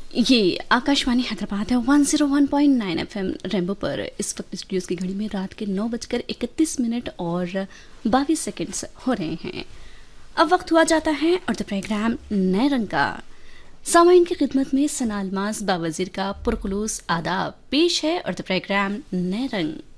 ये आकाशवाणी हैदराबाद है 101.9 FM rainbow पर। इस वक्त स्टूडियोज की घड़ी में रात के 9:31 और 22 सेकंड्स हो रहे हैं। अब वक्त हुआ जाता है और द प्रोग्राम नए रंग का। सामाइन की खिदमत में सना अलमास बावजीर का पुरखुलूस आदाब पेश है और द प्रोग्राम नए रंग।